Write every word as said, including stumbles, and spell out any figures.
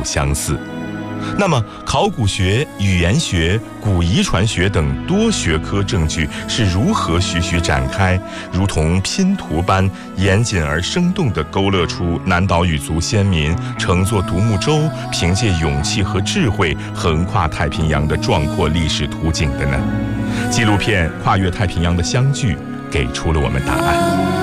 相似。那么考古学、语言学、古遗传学等多学科证据是如何徐徐展开，如同拼图般严谨而生动地勾勒出南岛语族先民乘坐独木舟，凭借勇气和智慧横跨太平洋的壮阔历史图景的呢？纪录片《跨越太平洋的相聚》给出了我们答案。